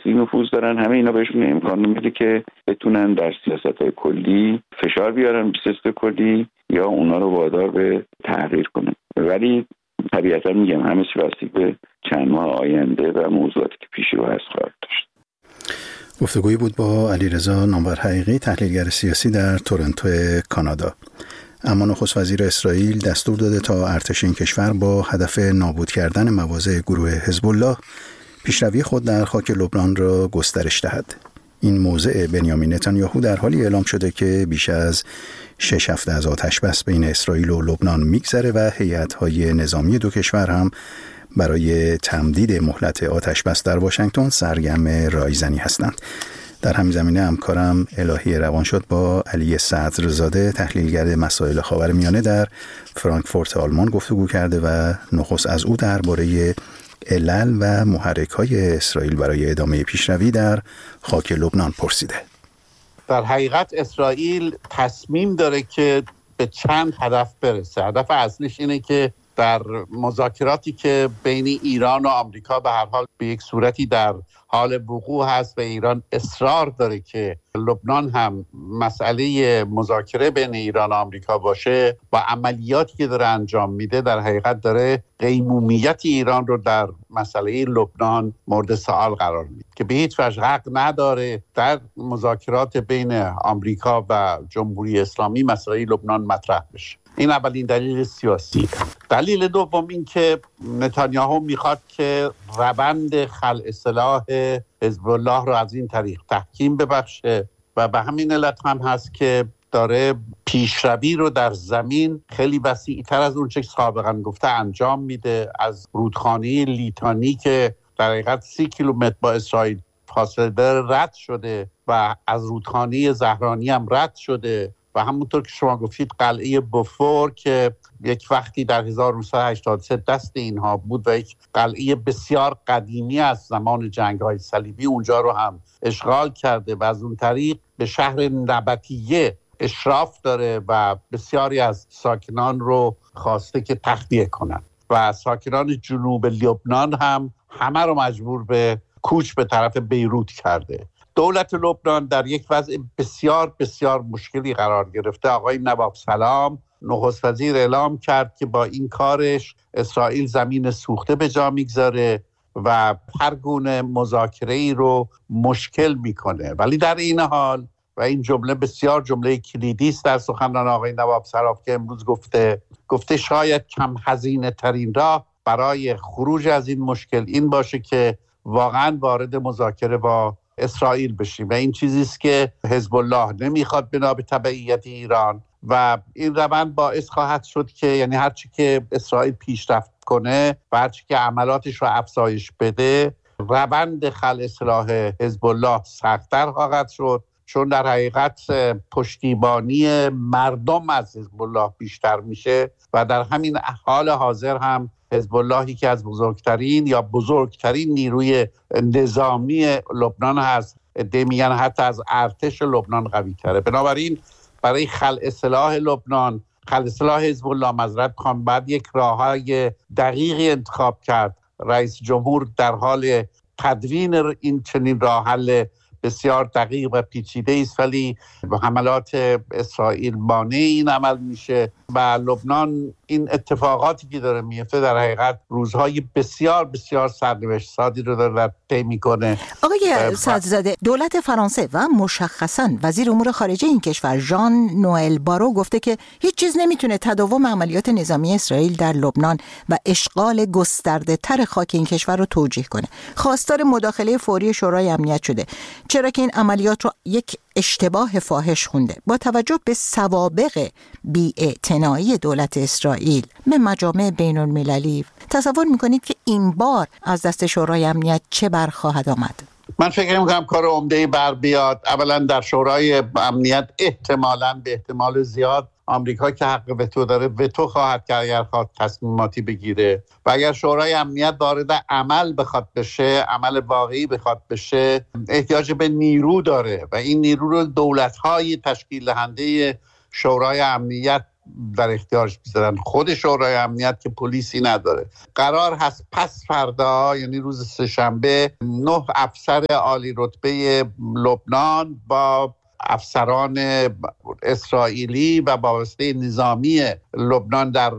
سیاسی نفوذ دارن، همه اینا بهشون امکان میده که بتونن در سیاست‌های کلی فشار بیارن به سیاست کلی یا اونا رو وادار به تغییر کنن. ولی طبیعتا میگم همه چی بستگی به چند ماه آینده و موضوعاتی که پیش رو هست خواهد داشت. گفتگویی بود با علیرضا نامور حقیقی، تحلیلگر سیاسی در تورنتو کانادا. اما نخست وزیر اسرائیل دستور داده تا ارتش این کشور با هدف نابود کردن مواضع گروه حزب الله پیشروی خود در خاک لبنان را گسترش دهد. این موضع بنیامین نتانیاهو در حالی اعلام شده که بیش از 6 هفته از آتش بس بین اسرائیل و لبنان میگذره و هیئت‌های نظامی دو کشور هم برای تمدید مهلت آتش بس در واشنگتن سرگرم رایزنی هستند. در همین زمینه همکارم الهی روانشد با علی صدرزاده، تحلیلگر مسائل خاورمیانه در فرانکفورت آلمان گفتگو کرده و نخست از او درباره علل و محرک‌های اسرائیل برای ادامه پیشروی در خاک لبنان پرسیده. در حقیقت اسرائیل تصمیم داره که به چند هدف برسه. هدف اصلیش اینه که در مذاکراتی که بین ایران و آمریکا به هر حال به یک صورتی در حال وقوع هست و ایران اصرار داره که لبنان هم مسئله مذاکره بین ایران و آمریکا باشه، با عملیاتی که داره انجام میده در حقیقت داره قیمومیت ایران رو در مسئله لبنان مورد سوال قرار میده که به هیچ وجه حق نداره در مذاکرات بین آمریکا و جمهوری اسلامی مسئله لبنان مطرح بشه. این اولین دلیل سیاسی. دلیل دوم این که نتانیاهو میخواد که روند خلع سلاح حزب الله رو از این طریق تحکیم ببخشه و به همین علت هم هست که داره پیشروی رو در زمین خیلی وسیع‌تر از اون چه سابقا گفته انجام میده. از رودخانه لیتانی که در حقیقت 30 کیلومتر با اسرائیل فاصله داره رد شده و از رودخانه زهرانی هم رد شده و همونطور که شما گفتید قلعه بوفور که یک وقتی در 1983 دست اینها بود و یک قلعه بسیار قدیمی از زمان جنگ‌های صلیبی اونجا رو هم اشغال کرده و از اون طریق به شهر نبطیه اشراف داره و بسیاری از ساکنان رو خواسته که تخلیه کنن و ساکنان جنوب لبنان هم همه رو مجبور به کوچ به طرف بیروت کرده. دولت لبنان در یک وضع بسیار بسیار مشکلی قرار گرفته. آقای نواب سلام نخست وزیر اعلام کرد که با این کارش اسرائیل زمین سوخته به جا میگذاره و هر گونه مذاکره‌ای رو مشکل میکنه. ولی در این حال و این جمله بسیار جمله کلیدی است در سخنرانی آقای نواب سلام که امروز گفته شاید کم هزینه ترین راه برای خروج از این مشکل این باشه که واقعا وارد مذاکره با اسرائیل بشیم و این چیزی است که حزب الله نمیخواد بنا به تبعیت ایران و این روند باعث خواهد شد که یعنی هرچی که اسرائیل پیشرفت کنه و هرچی که عملاتش رو افزایش بده روند خلع سلاح حزب الله سخت‌تر خواهد شد، چون در حقیقت پشتیبانی مردم از حزب الله بیشتر میشه و در همین حال حاضر هم حزب اللهی که از بزرگترین نیروی نظامی لبنان هست، عده‌ای میگن حتی از ارتش لبنان قوی تره. بنابراین برای خلع سلاح لبنان، خلع سلاح حزب الله باید یک راههای دقیقی انتخاب کرد. رئیس جمهور در حال تدوین این چنین راه حل بسیار دقیق و پیچیده است، ولی حملات اسرائیل مانع این عمل میشه و لبنان این اتفاقاتی که داره میفته در حقیقت روزهای بسیار بسیار سرنوشت سازی رو داره طی میکنه. آقای صدرزاده، دولت فرانسه و مشخصاً وزیر امور خارجه این کشور ژان نوئل بارو گفته که هیچ چیز نمیتونه تداوم عملیات نظامی اسرائیل در لبنان و اشغال گسترده تر خاک این کشور رو توجیه کنه. خواستار مداخله فوری شورای امنیت شده، چرا که این عملیات رو یک اشتباه فاحش خونده. با توجه به سوابق بی‌اعتنایی دولت اسرائیل به مجامع بین المللی، تصور میکنید که این بار از دست شورای امنیت چه بر خواهد آمد؟ من فکر میکنم کار عمده‌ای بر بیاد. اولا در شورای امنیت احتمالاً به احتمال زیاد آمریکا که حق وتو داره وتو خواهد کرد اگر خواهد تصمیماتی بگیره و اگر شورای امنیت وارد عمل بخواد بشه، عمل واقعی بخواد بشه، احتیاج به نیرو داره و این نیرو رو دولت‌های تشکیل دهنده شورای امنیت در اختیارش میذارن. خود شورای امنیت که پلیسی نداره. قرار هست پس فردا، یعنی روز سه‌شنبه، 9 افسر عالی رتبه لبنان با افسران اسرائیلی و وابسته نظامی لبنان در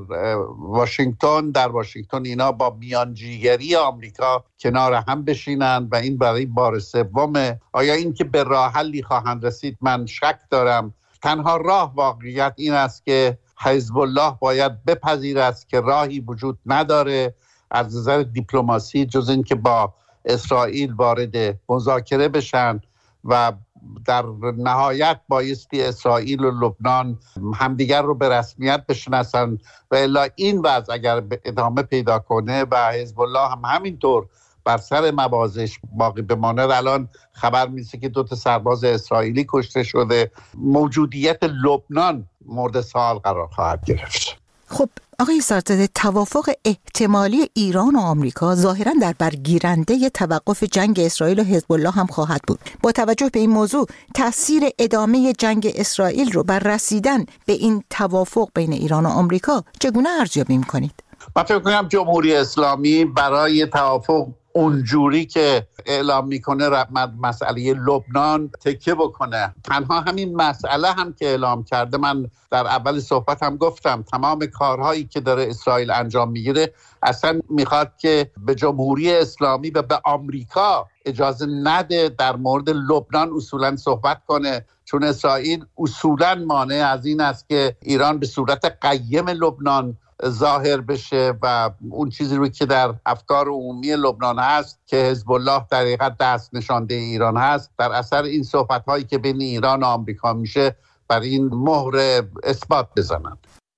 واشنگتن اینا با میانجیگری آمریکا کنار هم بشینند و این برای بار سومه. آیا این که به راه حلی خواهند رسید؟ من شک دارم. تنها راه واقعیت این است که حزب الله باید بپذیرد که راهی وجود نداره از نظر دیپلماسی جز این که با اسرائیل وارد مذاکره بشن و در نهایت بایستی اسرائیل و لبنان همدیگر رو به رسمیت بشناسن و الا این وضع اگر ادامه پیدا کنه و حزب الله هم همینطور بر سر موازش باقی بماند. الان خبر میرسه که 2 سرباز اسرائیلی کشته شده. موجودیت لبنان مورد سوال قرار خواهد گرفت. خب آقای سردزاده، توافق احتمالی ایران و آمریکا ظاهراً در برگیرنده توقف جنگ اسرائیل و حزب الله هم خواهد بود. با توجه به این موضوع، تأثیر ادامه جنگ اسرائیل رو بر رسیدن به این توافق بین ایران و آمریکا چگونه ارزیابی می‌کنید؟ من فکر می‌کنم جمهوری اسلامی برای توافق اونجوری که اعلام میکنه مسئله لبنان تکیه بکنه. تنها همین مسئله هم که اعلام کرده، من در اول صحبت هم گفتم تمام کارهایی که داره اسرائیل انجام میگیره اصلا میخواد که به جمهوری اسلامی و به آمریکا اجازه نده در مورد لبنان اصولا صحبت کنه، چون اسرائیل اصولا مانع از این است که ایران به صورت قیم لبنان ظاهر بشه و اون چیزی رو که در افکار عمومی لبنان هست که حزب الله در حقیقت دست نشانده ایران هست، در اثر این صحبت‌هایی که بین ایران و آمریکا میشه بر این مهر اثبات بزنند.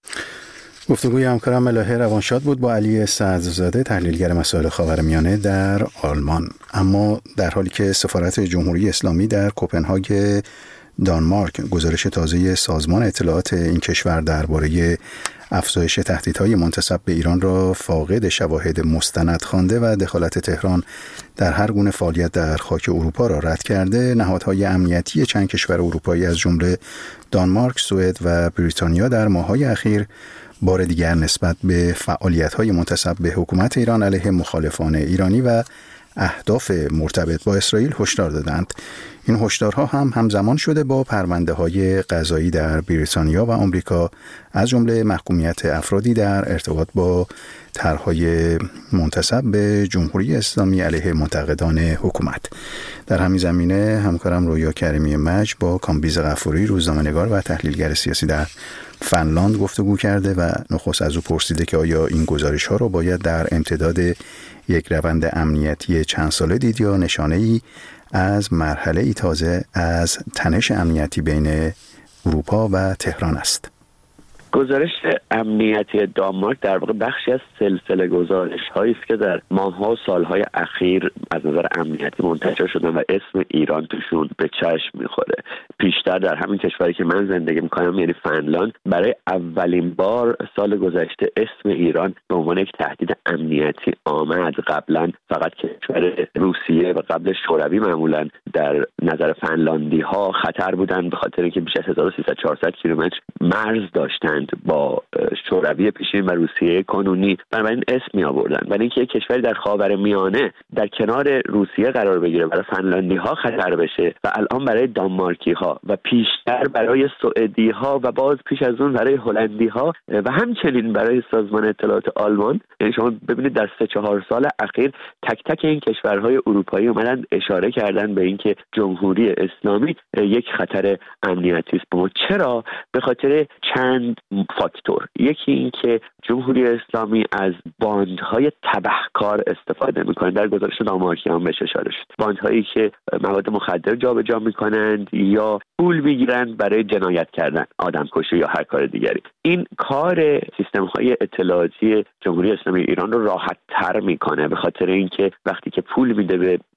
گفتگوی همکارم ملاحه روانشاد بود با علی سعدزاده، تحلیلگر مسائل خاورمیانه در آلمان. اما در حالی که سفارت جمهوری اسلامی در کوپنهاگ دانمارک گزارش تازه سازمان اطلاعات این کشور درباره افزایش تهدیدهای منتسب به ایران را فاقد شواهد مستند خوانده و دخالت تهران در هر گونه فعالیت در خاک اروپا را رد کرده، نهادهای امنیتی چند کشور اروپایی از جمله دانمارک، سوئد و بریتانیا در ماه‌های اخیر بار دیگر نسبت به فعالیت‌های منتسب به حکومت ایران علیه مخالفان ایرانی و اهداف مرتبط با اسرائیل هشدار دادند. این هشدارها هم همزمان شده با پرونده‌های قضایی در بریتانیا و آمریکا، از جمله محکومیت افرادی در ارتباط با طرح‌های منتسب به جمهوری اسلامی علیه منتقدان حکومت. در همین زمینه همکارم رویا کریمی مجد با کامبیز غفوری، روزنامه‌نگار و تحلیلگر سیاسی در فنلاند گفتگو کرده و نخست از او پرسیده که آیا این گزارش‌ها را باید در امتداد یک روند امنیتی چند ساله دید یا نشانه‌ای از مرحله تازه از تنش امنیتی بین اروپا و تهران است. گزارش امنیتی دانمارک در واقع بخشی از سلسله گزارش‌هایی است که در ماه‌ها و سال‌های اخیر از نظر امنیتی منتشر شدن و اسم ایران توشون به چشم می‌خوره. پیشتر در همین کشوری که من زندگی می‌کنم، یعنی فنلاند، برای اولین بار سال گذشته اسم ایران به عنوان یک تهدید امنیتی آمد. قبلا فقط کشور روسیه و قبل شوروی معمولاً در نظر فنلاندی‌ها خطر بودند به خاطر اینکه بیش از 1300-400 کیلومتر مرز داشتند با شوروی پیشین و روسیه کنونی، بنابراین اسم می آوردن. ولی اینکه یک کشوری در خاورمیانه در کنار روسیه قرار بگیره برای فنلاندی ها خطر بشه و الان برای دانمارکی ها و پیشتر برای سوئدی ها و باز پیش از اون برای هلندی ها و همچنین برای سازمان اطلاعات آلمان، یعنی شما ببینید در 3-4 سال اخیر تک تک این کشورهای اروپایی اومدن اشاره کردن به اینکه جمهوری اسلامی یک خطر امنیتی است. چرا؟ به خاطر چند فاکتور. یکی این که جمهوری اسلامی از باندهای تبهکار استفاده میکنه. در گزارش دانمارکی هم بهش اشاره شد. باندهایی که مواد مخدر جابجا میکنند یا پول میگیرند برای جنایت کردن، آدمکشی یا هر کار دیگری. این کار سیستم‌های اطلاعاتی جمهوری اسلامی ایران رو راحت تر میکنه به خاطر اینکه وقتی که پول میده به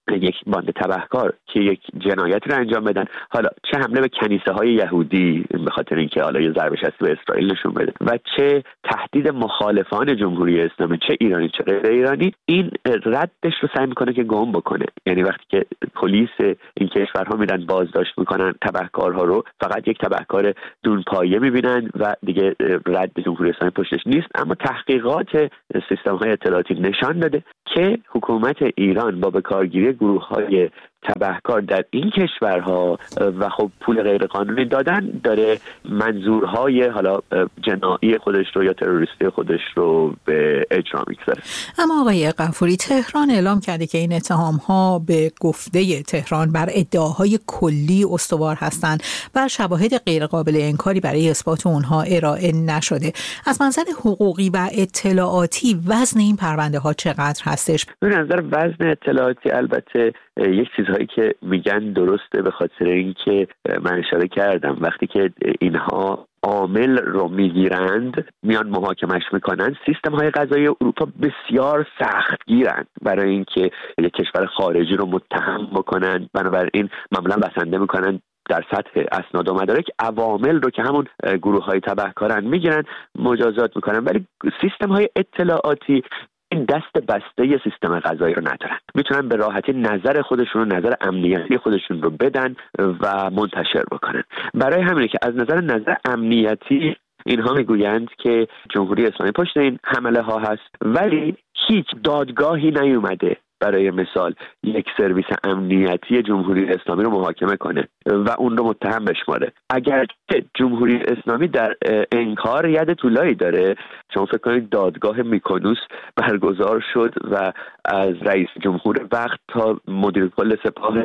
یک باند تبهکار که یک جنایتی رو انجام بدن، حالا چه حمله به کنیسه های یهودی به خاطر اینکه حالا یه ضربه شستی به اسرائیل نشون بده و چه تهدید مخالفان جمهوری اسلامی، چه ایرانی چه غیر ایرانی، این ردش رو سعی میکنه که گم بکنه. یعنی وقتی که پلیس این کشورها میرن بازداشت میکنن تبهکارها رو، فقط یک تبهکار دونپایه میبینن و دیگه رد جمهوری اسلامی پشتش نیست. اما تحقیقات سیستم های اطلاعاتی نشان داده که حکومت ایران با بکارگیری گروه‌های تبهکار در این کشورها و خب پول غیرقانونی دادن داره منظورهای حالا جنایی خودش رو یا تروریستی خودش رو به اجرا میگذاره. اما آقای غفوری، تهران اعلام کرده که این اتهام‌ها به گفته تهران بر ادعاهای کلی استوار هستند و شواهد غیرقابل انکاری برای اثبات اونها ارائه نشده. از منظر حقوقی و اطلاعاتی وزن این پرونده ها چقدر هستش؟ به نظر وزن اطلاعاتی البته یک چیزهایی که میگن درسته، به خاطر اینکه من اشاره کردم وقتی که اینها عامل رو میگیرند میان محاکمش میکنن، سیستم های قضایی اروپا بسیار سخت گیرند برای اینکه یک کشور خارجی رو متهم بکنن. بنابراین معمولا بسنده میکنن در سطح اسناد و مدارک عوامل رو که همون گروه های تبهکارن میگیرن مجازات میکنن، ولی سیستم های اطلاعاتی این دست بسته ی سیستم قضایی رو ندارن، میتونن به راحتی نظر خودشون رو، نظر امنیتی خودشون رو بدن و منتشر بکنن. برای همینه که از نظر امنیتی اینها میگویند که جمهوری اسلامی پشت این حمله ها هست، ولی هیچ دادگاهی نیومده برای مثال یک سرویس امنیتی جمهوری اسلامی رو محاکمه کنه و اون رو متهم بشماره. اگر جمهوری اسلامی در انکار ید طولایی داره، شما فکر کنید دادگاه میکونوس برگزار شد و از رئیس جمهور وقت تا مدیر کل سپاه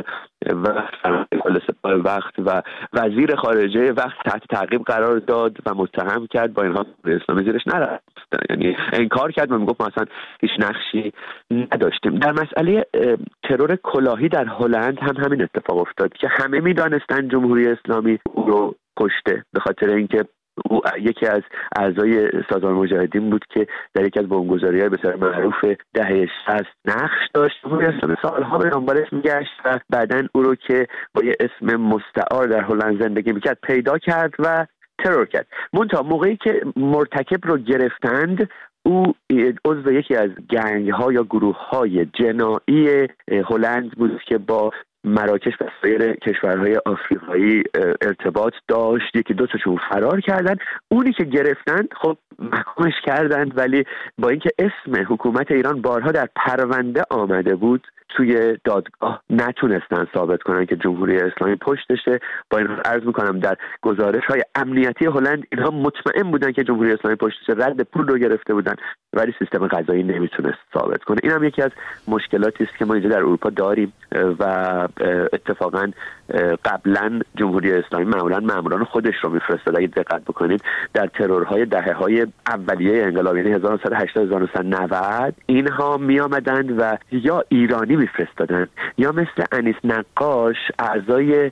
وقت و وزیر خارجه وقت تحت تعقیب قرار داد و متهم کرد، با اینها اسلامی زیرش نرفت، یعنی انکار کرد و میگفت ما اصلا هیچ نقشی نداشتیم. در مسئله ترور کلاهی در هلند هم همین اتفاق افتاد که همه میدانستن جمهوری اسلامی او رو کشته، به خاطر اینکه او یکی از اعضای سازمان مجاهدین بود که در یکی از بمبگذاری‌های بسیار معروف دهه 60 نقش داشت. جمهوری اسلامی سالها به دنبالش میگشت و بعداً او رو که با یه اسم مستعار در هلند زندگی میکرد پیدا کرد و ترور کرد. منتها موقعی که مرتکب رو گرفتند، او عضو یکی از گنگ ها یا گروه های جنایی هلند بود که با مراکش و سایر کشورهای آفریقایی ارتباط داشت. یکی دو تاشون فرار کردن، اونی که گرفتن خب محکومش کردند، ولی با اینکه اسم حکومت ایران بارها در پرونده آمده بود توی دادگاه نتونستن ثابت کنن که جمهوری اسلامی پشتشه. با این عرض میکنم در گزارش‌های امنیتی هلند اینها مطمئن بودن که جمهوری اسلامی پشتشه، رد پول رو گرفته بودن، ولی سیستم قضایی نمیتونست ثابت کنه. این هم یکی از مشکلاتی است که ما اینجا در اروپا داریم و اتفاقا قبلا جمهوری اسلامی معمولا ماموران خودش رو میفرستاد. اگه دقت بکنید در ترورهای دهه‌های اولیه انقلاب، یعنی 1980 1990 اینها میآمدند و یا ایرانی میفرستادن یا مثل انیس نقاش اعضای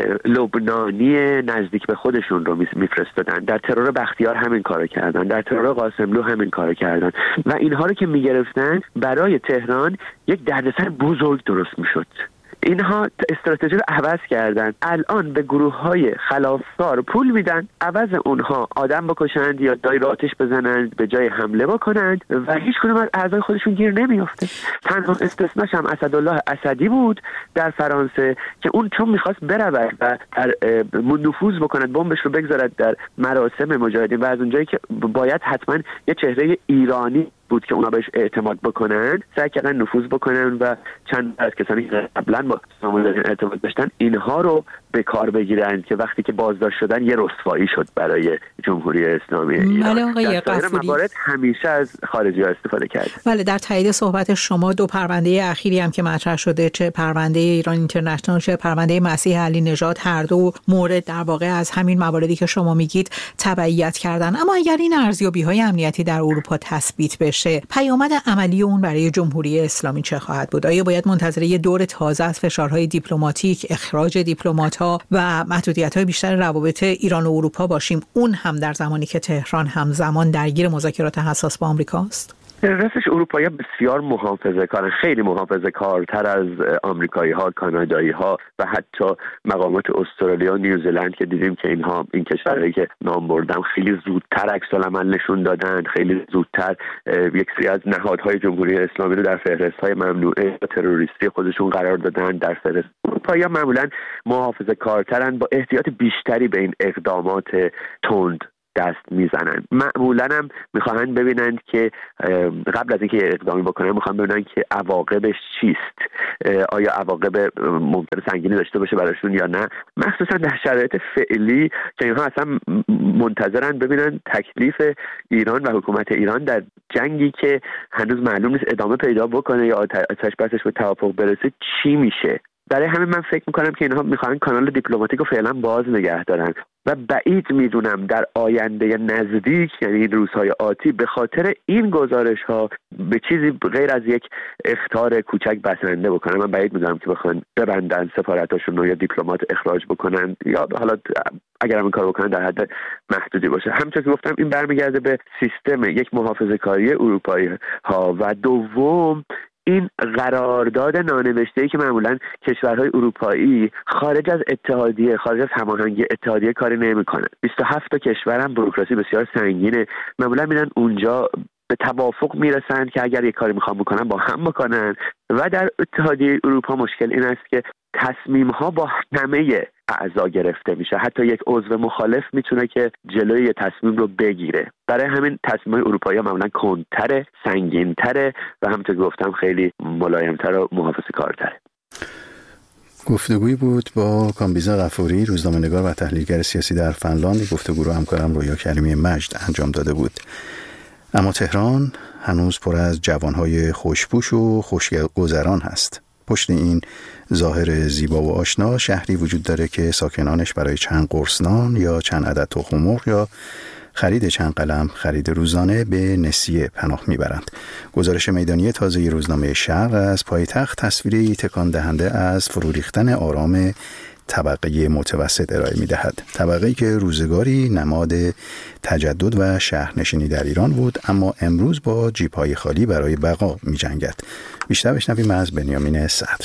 لبنانی نزدیک به خودشون رو میفرستادن. در ترور بختیار همین کارو کردن، در ترور قاسملو همین کارو کردن و اینها رو که میگرفتن برای تهران یک دردسر بزرگ درست میشد. اینها استراتژی رو عوض کردن. الان به گروه‌های خلافکار پول میدن، عوض اونها آدم بکشند یا دای رو آتش بزنند به جای حمله بکنند و هیچ کدوم از اعضای خودشون گیر نمیافته. تنها استثناش هم اسدالله اسدی بود در فرانسه که اون چون میخواست برود و در نفوذ بکند، بمبش رو بگذارد در مراسم مجاهدین و از اونجایی که باید حتما یه چهره ایرانی بود که اونا بهش اعتماد بکنن، سعی کردن نفوذ بکنن و چند از کسانی که قبلا با سازمان ارتباط داشتن اینها رو به کار بگیرن که وقتی که بازداشت شدن یه رسوایی شد برای جمهوری اسلامی ایران. در سایر موارد همیشه از خارجی‌ها استفاده کرد. بله، در تایید صحبت شما دو پرونده اخیری هم که مطرح شده، چه پرونده ایران اینترنشنال چه پرونده مسیح علی نژاد، هر دو مورد در واقع از همین مواردی که شما میگید تبعیت کردن. اما اگر این ارزیابی‌های امنیتی در اروپا تثبیت بشه، پیامد عملی اون برای جمهوری اسلامی چه خواهد بود؟ آیا باید منتظر یه دور تازه از فشارهای دیپلماتیک، اخراج دیپلمات‌ها و محدودیت‌های بیشتر روابط ایران و اروپا باشیم، اون هم در زمانی که تهران همزمان درگیر مذاکرات حساس با آمریکاست؟ راستش اروپایی‌ها بسیار محافظه‌کارن، خیلی محافظه‌کارتر از آمریکایی‌ها، کانادایی‌ها و حتی مقامات استرالیا و نیوزلند که دیدیم که این کشورهایی که نام بردم خیلی زودتر عکس‌العمل نشون دادن، خیلی زودتر یک سری از نهادهای جمهوری اسلامی رو در فهرست‌های ممنوعه تروریستی خودشون قرار دادن. در فهرست اروپایی‌ها معمولاً محافظه‌کارترن، با احتیاط بیشتری به این اقدامات تند دست میزنن. معمولاً هم میخواهند ببینند که قبل از اینکه اقدامی بکنن میخوان ببینن که عواقبش چیست، آیا عواقب ممکن سنگینی داشته باشه براشون یا نه، مخصوصا در شرایط فعلی که اینها اصلا منتظرن ببینن تکلیف ایران و حکومت ایران در جنگی که هنوز معلوم نیست ادامه پیدا بکنه یا آتش بسش به توافق برسه چی میشه. برای همین من فکر میکنم که اینها میخوان کانال دیپلماتیک رو فعلا باز نگه دارن و بعید میدونم در آینده نزدیک، یعنی این روزهای آتی، به خاطر این گزارش ها به چیزی غیر از یک اخطار کوچک بسنده بکنن. من بعید میدونم که بخوان ببندن سفارتاشون رو یا دیپلمات اخراج بکنن، یا حالا اگر هم این کار بکنن در حد محدودی باشه. همونطور که گفتم این برمیگرده به سیستم یک محافظه‌کاری اروپایی ها و دوم این قرارداد نانوشته‌ای که معمولاً کشورهای اروپایی خارج از اتحادیه، خارج از هماهنگی اتحادیه کاری نمی‌کنن. 27 تا کشور هم بوروکراسی بسیار سنگینه، معمولاً میرن اونجا به توافق میرسن که اگر یک کاری میخوان بکنن با هم بکنن و در اتحادیه اروپا مشکل این است که تصمیم‌ها با همه اعضا گرفته میشه، حتی یک عضو مخالف میتونه که جلوی تصمیم رو بگیره. برای همین تصمیم‌های اروپایی معمولاً کندتره، سنگین‌تره و همونطور که گفتم خیلی ملایم‌تر و محافظه‌کارتره. گفتگویی بود با کامبیزا غفوری، روزنامه‌نگار و تحلیلگر سیاسی در فنلاند. گفتگو رو همکارم رویا کریمی مجد انجام داده بود. اما تهران هنوز پر از جوانهای خوشپوش و خوشگذران هست. پشت این ظاهر زیبا و آشنا شهری وجود داره که ساکنانش برای چند قرص نان یا چند عدد تخم مرغ یا خرید چند قلم خرید روزانه به نسیه پناه میبرند. گزارش میدانی تازه روزنامه شرق از پایتخت تصویری تکان دهنده از فرو ریختن آرام طبقه متوسط ارائه می‌دهد. طبقه‌ای که روزگاری نماد تجدد و شهرنشینی در ایران بود، اما امروز با جیب‌های خالی برای بقا می‌جنگد. بیشتر بشنویم از بنیامین صدر.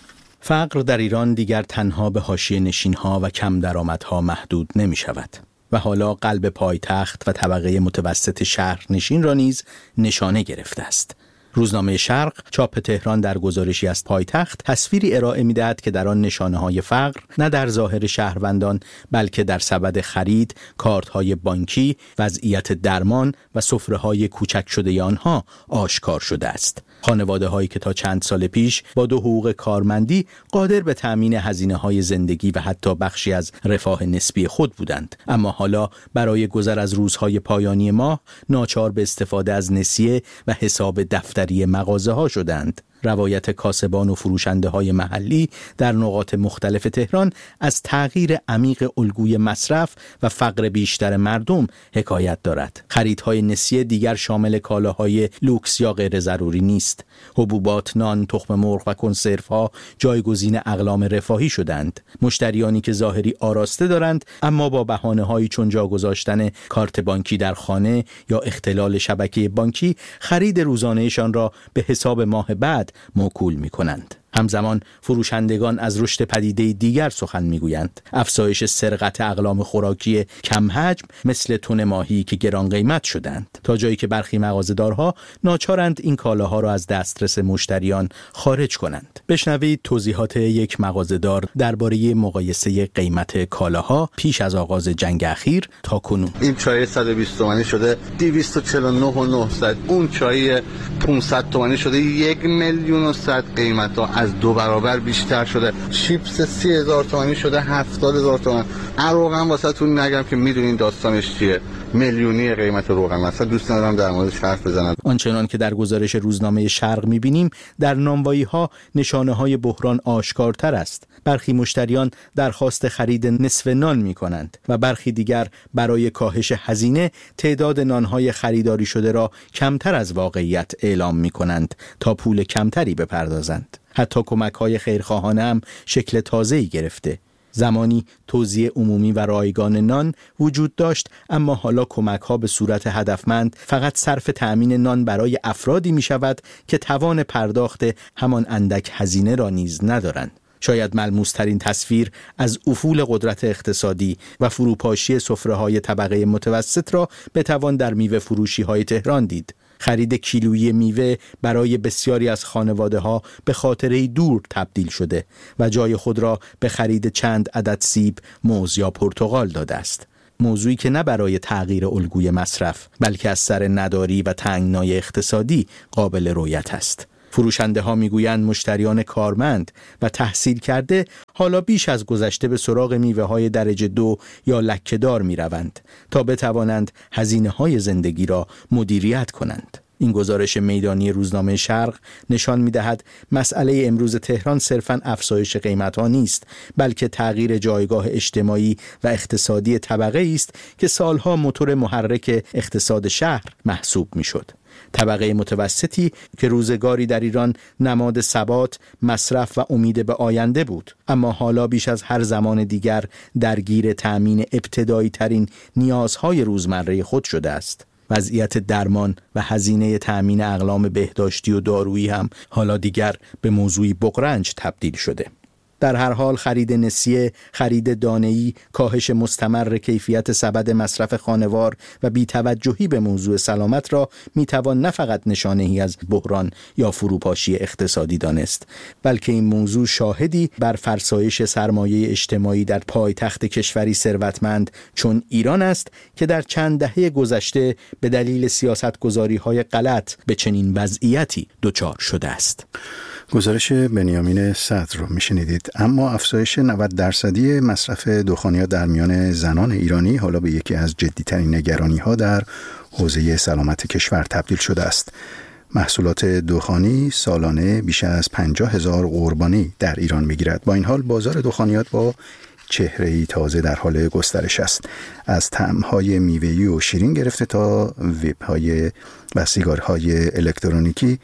فقر در ایران دیگر تنها به حاشیه نشین‌ها و کم درآمدها محدود نمی‌شود و حالا قلب پایتخت و طبقه متوسط شهرنشین را نیز نشانه گرفته است. روزنامه شرق چاپ تهران در گزارشی از پایتخت تصویری ارائه می‌دهد که در آن نشانه‌های فقر نه در ظاهر شهروندان بلکه در سبد خرید، کارت‌های بانکی، وضعیت درمان و سفره‌های کوچک شده آنها آشکار شده است. خانواده‌هایی که تا چند سال پیش با 2 حقوق کارمندی قادر به تأمین هزینه‌های زندگی و حتی بخشی از رفاه نسبی خود بودند، اما حالا برای گذر از روزهای پایانی ماه ناچار به استفاده از نسیه و حساب دفتری مغازه‌ها شدند. روایت کاسبان و فروشنده های محلی در نقاط مختلف تهران از تغییر عمیق الگوی مصرف و فقر بیشتر مردم حکایت دارد. خریدهای نسیه دیگر شامل کالاهای لوکس یا غیر ضروری نیست. حبوبات، نان، تخم مرغ و کنسروها جایگزین اقلام رفاهی شدند. مشتریانی که ظاهری آراسته دارند اما با بهانه‌هایی چون جا گذاشتن کارت بانکی در خانه یا اختلال شبکه بانکی خرید روزانه‌شان را به حساب ماه بعد موکول می کنند. همزمان فروشندگان از رشد پدیده دیگر سخن میگویند. افزایش سرقت اقلام خوراکی کم حجم مثل تن ماهی که گران قیمت شدند، تا جایی که برخی مغازه‌دارها ناچارند این کالاها را از دسترس مشتریان خارج کنند. بشنوید توضیحات یک مغازه‌دار درباره مقایسه قیمت کالاها پیش از آغاز جنگ اخیر تا کنون. این چای 120 تومانی شده 249,900، اون چای 500 تومانی شده 1,100,000 قیمتا از 2 برابر بیشتر شده. چیپس 30,000 تومانی شده 70,000 تومان. روغن واسهتون نگم که میدونین داستانش چیه، میلیونی قیمت روغن. مثلا دوست ندارم در موردش حرف بزنم. آنچنان که در گزارش روزنامه شرق می‌بینیم در نانوایی‌ها نشانه‌های بحران آشکارتر است. برخی مشتریان درخواست خرید نصف نان می‌کنند و برخی دیگر برای کاهش هزینه تعداد نان‌های خریداری شده را کمتر از واقعیت اعلام می‌کنند تا پول کمتری بپردازند. حتی کمک‌های خیرخواهانه هم شکل تازه‌ای گرفته. زمانی توزیع عمومی و رایگان نان وجود داشت، اما حالا کمک‌ها به صورت هدفمند فقط صرف تأمین نان برای افرادی می‌شود که توان پرداخت همان اندک هزینه را نیز ندارند. شاید ملموس‌ترین تصویر از افول قدرت اقتصادی و فروپاشی سفره‌های طبقه متوسط را بتوان در میوه فروشی‌های تهران دید. خرید کیلویی میوه برای بسیاری از خانواده‌ها به خاطره‌ای دور تبدیل شده و جای خود را به خرید چند عدد سیب، موز یا پرتقال داده است. موضوعی که نه برای تغییر الگوی مصرف، بلکه از سر نداری و تنگنای اقتصادی قابل رؤیت است. فروشنده ها میگویند مشتریان کارمند و تحصیل کرده حالا بیش از گذشته به سراغ میوه های درجه 2 یا لکه‌دار می روند تا بتوانند هزینه های زندگی را مدیریت کنند. این گزارش میدانی روزنامه شرق نشان می دهد مسئله امروز تهران صرفاً افزایش قیمت ها نیست، بلکه تغییر جایگاه اجتماعی و اقتصادی طبقه است که سالها موتور محرک اقتصاد شهر محسوب می شد. طبقه متوسطی که روزگاری در ایران نماد ثبات، مصرف و امید به آینده بود، اما حالا بیش از هر زمان دیگر درگیر تأمین ابتدایی ترین نیازهای روزمره خود شده است. وضعیت درمان و هزینه تأمین اقلام بهداشتی و دارویی هم حالا دیگر به موضوعی بغرنج تبدیل شده. در هر حال خرید نسیه، خرید دانه‌ای، کاهش مستمر کیفیت سبد مصرف خانوار و بی‌توجهی به موضوع سلامت را میتوان نه فقط نشانه‌ای از بحران یا فروپاشی اقتصادی دانست، بلکه این موضوع شاهدی بر فرسایش سرمایه اجتماعی در پایتخت کشوری ثروتمند چون ایران است که در چند دهه گذشته به دلیل سیاست‌گذاری‌های غلط به چنین وضعیتی دچار شده است. گزارش بنیامین صدر رو میشنیدید. اما افزایش 90% مصرف دخانیات در میان زنان ایرانی حالا به یکی از جدی‌ترین نگرانی‌ها در حوزه سلامت کشور تبدیل شده است. محصولات دخانی سالانه بیش از 50,000 قربانی در ایران میگیرد. با این حال بازار دخانیات با چهره‌ای تازه در حال گسترش است. از طعم‌های میوه‌ای و شیرین گرفته تا ویپ‌های و سیگارهای الکترونیکی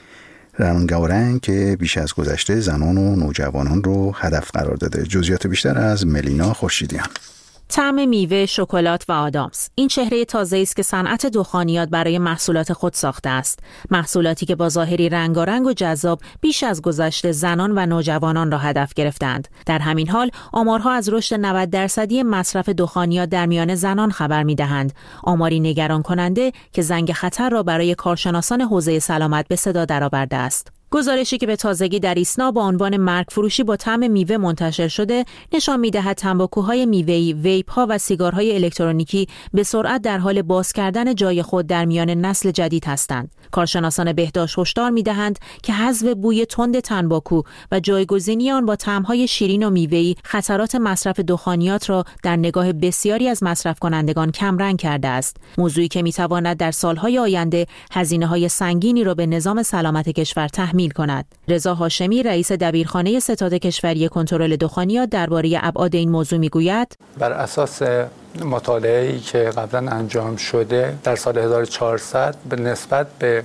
رنگارنگ که بیش از گذشته زنان و نوجوانان رو هدف قرار داده. جزئیات بیشتر از ملینا خورشیدیان. طعم میوه، شکلات و آدامس، این چهره تازه است که صنعت دخانیات برای محصولات خود ساخته است. محصولاتی که با ظاهری رنگارنگ و جذاب بیش از گذشته زنان و نوجوانان را هدف گرفتند. در همین حال آمارها از رشد 90% مصرف دخانیات در میان زنان خبر می‌دهند. آماری نگران کننده که زنگ خطر را برای کارشناسان حوزه سلامت به صدا درآورده است. گزارشی که به تازگی در ایسنا با عنوان مرگ فروشی با طعم میوه منتشر شده نشان می‌دهد تنباکوهای میوه‌ای، ویپ‌ها و سیگارهای الکترونیکی به سرعت در حال باز کردن جای خود در میان نسل جدید هستند. کارشناسان بهداشت هشدار می‌دهند که حذف بوی تند تنباکو و جایگزینی آن با طعم‌های شیرین و میوه‌ای خطرات مصرف دخانیات را در نگاه بسیاری از مصرف کنندگان کمرنگ کرده است. موضوعی که می‌تواند در سال‌های آینده هزینه‌های سنگینی را به نظام سلامت کشور تحمیل کند. رضا هاشمی رئیس دبیرخانه ستاد کشوری کنترل دخانیات درباره ابعاد این موضوع میگوید: بر اساس مطالعه‌ای که قبلا انجام شده در سال 1400 به نسبت به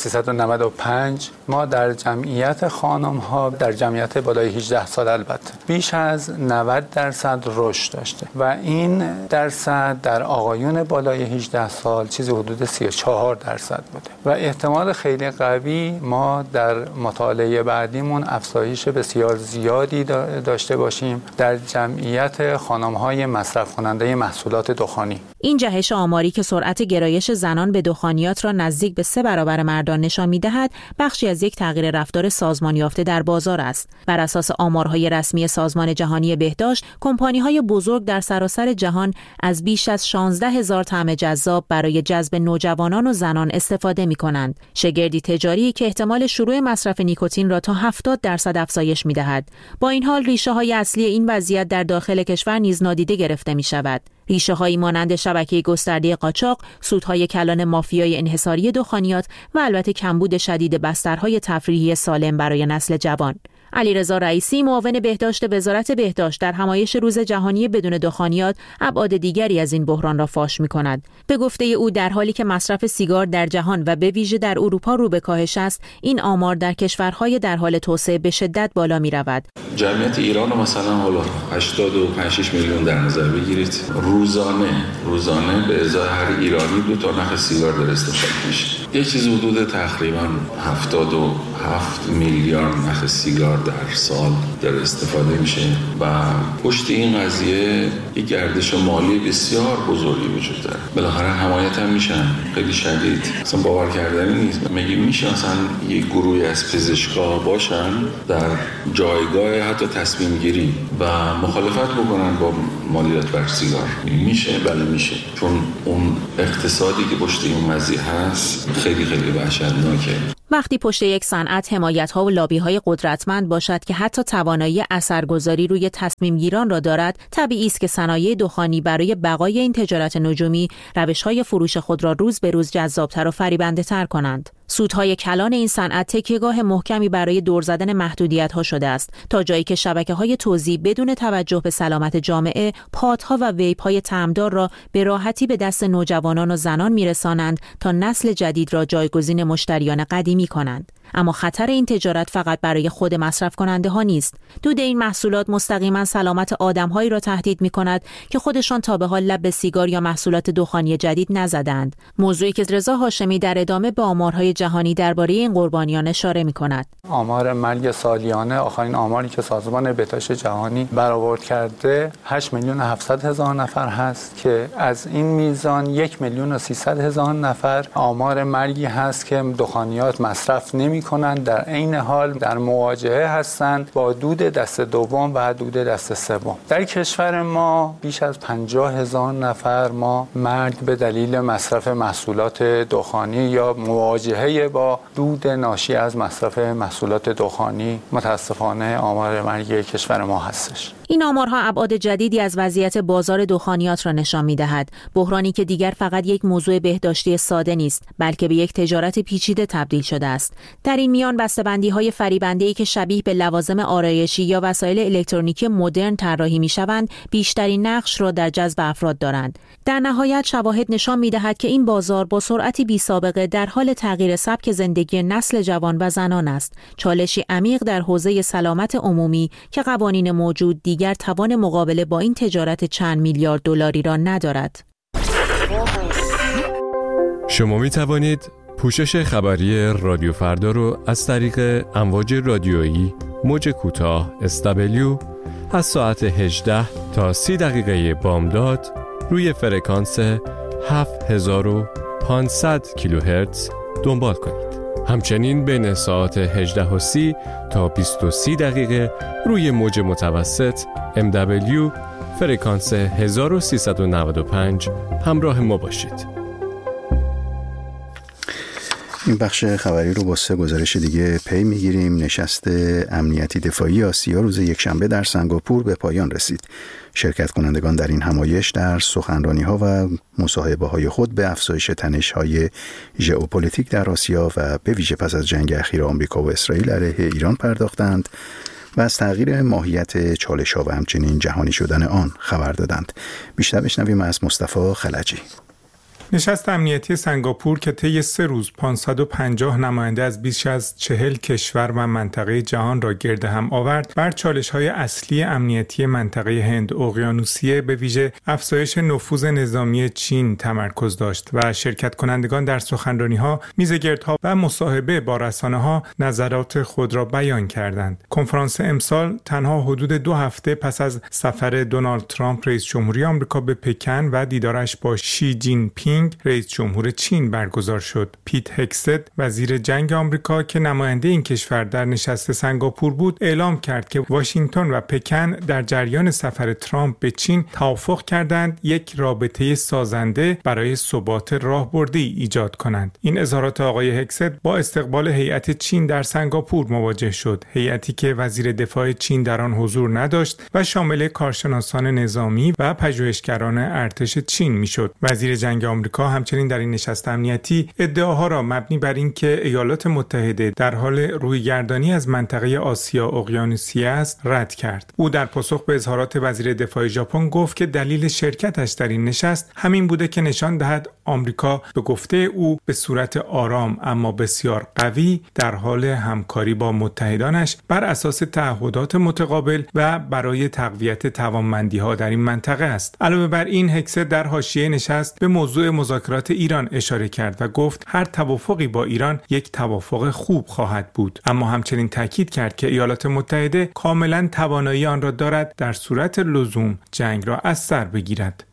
1395 ما در جمعیت خانم‌ها در جمعیت بالای 18 سال البته بیش از 90% رشد داشته و این درصد در آقایون بالای 18 سال چیزی حدود 34% بوده و احتمال خیلی قوی ما در مطالعه بعدیمون افزایش بسیار زیادی داشته باشیم در جمعیت خانم‌های مصرف کننده محصولات دخانی. این جهش آماری که سرعت گرایش زنان به دخانیات را نزدیک به 3 برابر مردان نشان می‌دهد، بخشی از یک تغییر رفتار سازمان یافته در بازار است. بر اساس آمارهای رسمی سازمان جهانی بهداشت، کمپانی‌های بزرگ در سراسر جهان از بیش از 16,000 طعم جذاب برای جذب نوجوانان و زنان استفاده می‌کنند. شگردی تجاری که احتمال شروع مصرف نیکوتین را تا 70% افزایش می‌دهد. با این حال ریشه‌های اصلی این وضعیت در داخل کشور نیز نادیده گرفته می‌شود. ریشه‌هایی مانند شبکه گسترده قاچاق، سودهای کلان مافیای انحصاری دخانیات و البته کمبود شدید بسترهای تفریحی سالم برای نسل جوان. علیرضا رئیسی معاون بهداشت وزارت بهداشت در همایش روز جهانی بدون دخانیات ابعاد دیگری از این بحران را فاش می‌کند. به گفته او در حالی که مصرف سیگار در جهان و به ویژه در اروپا رو به کاهش است، این آمار در کشورهای در حال توسعه به شدت بالا می‌رود. جمعیت ایران رو مثلا حالا 85 میلیون در نظر بگیرید، روزانه به ازای هر ایرانی 2 تا نخ سیگار داره استفاده میشه. یه چیز حدود تقریبا 77 میلیارد نخ سیگار در سال داره استفاده میشه و پشت این قضیه یک گردش مالی بسیار بزرگی وجود داره. بالاخره حمایت هم میشن خیلی شدید، اصلا باور کردنی نیست. میشه اصلا یک گروهی از پزشکا باشن در جایگاه حتی تصمیم گیری و مخالفت بکنن با مالیات بر سیگار. میشه، بله میشه، چون اون اقتصادی که پشت این قضیه هست خیلی وحشتناکه. وقتی پشت یک صنعت حمایت‌ها و لابی‌های قدرتمند باشد که حتی توانایی اثرگذاری روی تصمیم‌گیران را دارد، طبیعی است که صنایع دخانی برای بقای این تجارت نجومی روش‌های فروش خود را روز به روز جذاب‌تر و فریبنده‌تر کنند. سودهای کلان این صنعت تکیه‌گاه محکمی برای دور زدن محدودیت‌ها شده است، تا جایی که شبکه‌های توزیع بدون توجه به سلامت جامعه، پادها و ویپ‌های طعمدار را به راحتی به دست نوجوانان و زنان می‌رسانند تا نسل جدید را جایگزین مشتریان قدیمی کنند. اما خطر این تجارت فقط برای خود مصرف کننده ها نیست. دود این محصولات مستقیما سلامت آدم‌هایی را تهدید می‌کند که خودشان تا به حال لب به سیگار یا محصولات دخانی جدید نزدند. موضوعی که رضا هاشمی در ادامه به آمارهای جهانی درباره این قربانیان اشاره می‌کند. آمار مرگ سالیانه، آخرین آماری که سازمان بهداشت جهانی برآورد کرده 8,700,000 نفر هست که از این میزان 1,300,000 نفر آمار مرگی هست که دخانیات مصرف نمی‌کنند، در عین حال در مواجهه هستند با دود دست دوم و دود دست سوم. در کشور ما بیش از 50,000 نفر ما مرگ به دلیل مصرف محصولات دخانی یا مواجهه با دود ناشی از مصرف محصولات دخانی متاسفانه آمار مرگ کشور ما هستش. این آمارها ابعاد جدیدی از وضعیت بازار دخانیات را نشان می‌دهد، بحرانی که دیگر فقط یک موضوع بهداشتی ساده نیست، بلکه به یک تجارت پیچیده تبدیل شده است. در این میان بسته‌بندی‌های فریبنده‌ای که شبیه به لوازم آرایشی یا وسایل الکترونیکی مدرن طراحی می‌شوند، بیشترین نقش را در جذب افراد دارند. در نهایت شواهد نشان می‌دهد که این بازار با سرعتی بی‌سابقه در حال تغییر سبک زندگی نسل جوان و زنان است، چالشی عمیق در حوزه سلامت عمومی که قوانین موجود دیگر توان مقابله با این تجارت چند میلیارد دلاری را ندارد. شما می توانید پوشش خبری رادیو فردا رو از طریق امواج رادیویی موج کوتاه SW از ساعت 18 تا 30 دقیقه بامداد روی فرکانس 7500 کیلوهرتز دنبال کنید. همچنین بین ساعت 18:30 تا 20:30 دقیقه روی موج متوسط MW فرکانس 1395 همراه ما باشید. این بخش خبری رو با 3 گزارش دیگه پی میگیریم. نشست امنیتی دفاعی آسیا روز یکشنبه در سنگاپور به پایان رسید. شرکت کنندگان در این همایش در سخنرانی‌ها و مصاحبه‌های خود به افزایش تنش‌های ژئوپلیتیک در آسیا و به ویژه پس از جنگ اخیر آمریکا و اسرائیل علیه ایران پرداختند و از تغییر ماهیت چالش‌ها و همچنین جهانی شدن آن خبر دادند. بیشتر بشنویم از مصطفی خلجی. نشست امنیتی سنگاپور که طی 3 روز 550 نماینده از بیش از 40 کشور و منطقه جهان را گرد هم آورد، بر چالش‌های اصلی امنیتی منطقه هند اقیانوسیه به ویژه افزایش نفوذ نظامی چین تمرکز داشت و شرکت کنندگان در سخنرانی‌ها، میزگردها و مصاحبه با رسانه‌ها نظرات خود را بیان کردند. کنفرانس امسال تنها حدود 2 هفته پس از سفر دونالد ترامپ رئیس جمهوری آمریکا به پکن و دیدارش با شی جین پینگ رئیس جمهور چین برگزار شد. پیت هگست وزیر جنگ آمریکا که نماینده این کشور در نشست سنگاپور بود، اعلام کرد که واشنگتن و پکن در جریان سفر ترامپ به چین توافق کردند یک رابطه سازنده برای ثبات راهبردی ایجاد کنند. این اظهارات آقای هگست با استقبال هیئت چین در سنگاپور مواجه شد. هیئتی که وزیر دفاع چین در آن حضور نداشت و شامل کارشناسان نظامی و پژوهشگران ارتش چین میشد. وزیر جنگ آمریکا آمریکا همچنین در این نشست امنیتی ادعاها را مبنی بر اینکه ایالات متحده در حال رویگردانی از منطقه آسیا اقیانوسیه است رد کرد. او در پاسخ به اظهارات وزیر دفاع ژاپن گفت که دلیل شرکتش در این نشست همین بوده که نشان دهد آمریکا به گفته او به صورت آرام اما بسیار قوی در حال همکاری با متحدانش بر اساس تعهدات متقابل و برای تقویت توانمندی‌ها در این منطقه است. علاوه بر این هکسه در حاشیه نشست به موضوع مذاکرات ایران اشاره کرد و گفت هر توافقی با ایران یک توافق خوب خواهد بود، اما همچنین تاکید کرد که ایالات متحده کاملا توانایی آن را دارد در صورت لزوم جنگ را از سر بگیرد.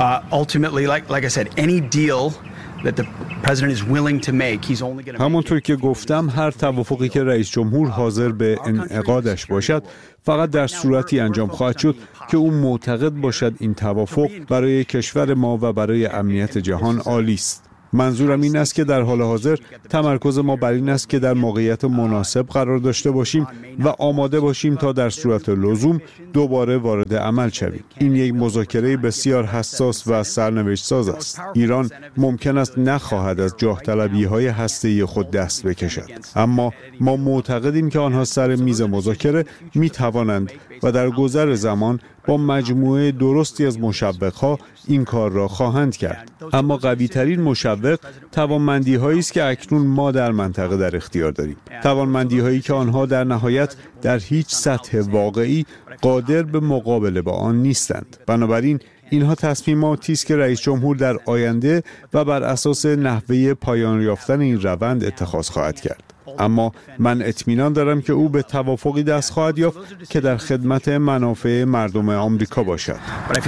همونطور که گفتم هر توافقی که رئیس جمهور حاضر به انعقادش باشد فقط در صورتی انجام خواهد شد که او معتقد باشد این توافق برای کشور ما و برای امنیت جهان عالی است. منظورم این است که در حال حاضر تمرکز ما بر این است که در موقعیت مناسب قرار داشته باشیم و آماده باشیم تا در صورت لزوم دوباره وارد عمل شویم. این یک مذاکره بسیار حساس و سرنوشت ساز است. ایران ممکن است نخواهد از جاه طلبی‌های هسته‌ای خود دست بکشد، اما ما معتقدیم که آنها سر میز مذاکره می‌توانند و در گذر زمان با مجموعه درستی از مشوق‌ها این کار را خواهند کرد. اما قوی‌ترین مشوق توانمندی‌هایی است که اکنون ما در منطقه در اختیار داریم. توانمندی‌هایی که آنها در نهایت در هیچ سطح واقعی قادر به مقابله با آن نیستند. بنابراین اینها تصمیماتی است که رئیس جمهور در آینده و بر اساس نحوه پایان یافتن این روند اتخاذ خواهد کرد. اما من اطمینان دارم که او به توافقی دست خواهد یافت که در خدمت منافع مردم آمریکا باشد.